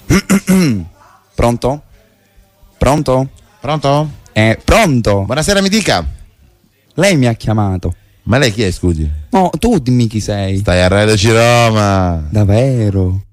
Pronto? Pronto? Pronto? Pronto? Buonasera, mi dica. Lei mi ha chiamato. Ma lei chi è, scusi? No, tu dimmi chi sei. Stai a Radio Roma. Davvero?